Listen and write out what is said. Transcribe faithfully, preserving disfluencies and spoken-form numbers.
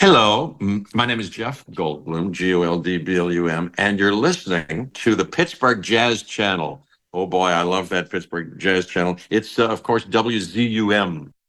Hello, m- my name is Jeff Goldblum, G O L D B L U M, and you're listening to the Pittsburgh Jazz Channel. Oh boy, I love that Pittsburgh Jazz Channel. It's, uh, of course, W Z U M